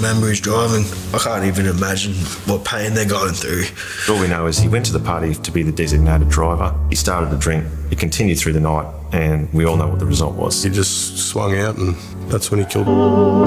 remember his driving. I can't even imagine what pain they're going through. All we know is he went to the party to be the designated driver. He started to drink. He continued through the night, and we all know what the result was. He just swung out, and that's when he killed him.